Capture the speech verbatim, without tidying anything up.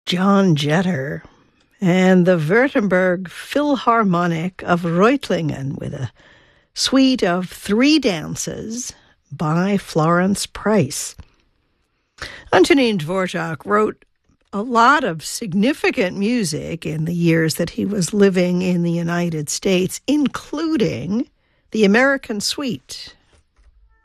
John Jetter and the Württemberg Philharmonic of Reutlingen with a suite of three dances by Florence Price. Antonin Dvorak wrote a lot of significant music in the years that he was living in the United States, including the American Suite